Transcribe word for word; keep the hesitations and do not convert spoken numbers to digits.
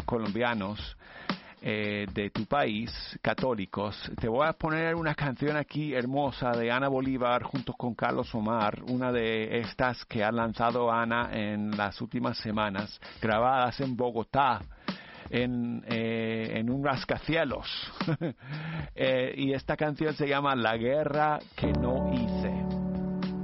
colombianos eh, de tu país, católicos. Te voy a poner una canción aquí hermosa de Ana Bolívar junto con Carlos Omar, una de estas que ha lanzado Ana en las últimas semanas, grabadas en Bogotá, en, eh, en un rascacielos. eh, y esta canción se llama La guerra que no hice.